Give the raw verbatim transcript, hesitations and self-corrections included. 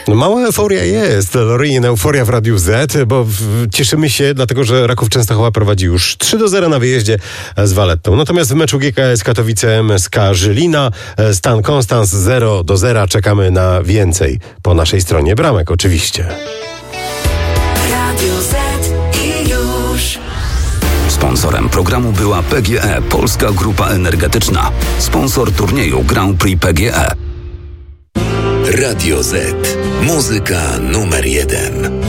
No, mała euforia jest, Loreen, euforia w Radiu Z, bo w, cieszymy się, dlatego że Raków Częstochowa prowadzi już trzy do zera na wyjeździe z Valettą. Natomiast w meczu G K S Katowice M S K Żylina stan Konstans zero do zera. Czekamy na więcej po naszej stronie bramek oczywiście. Radio Z i już. Sponsorem programu była P G E, Polska Grupa Energetyczna. Sponsor turnieju Grand Prix P G E. Radio Z. Muzyka numer jeden.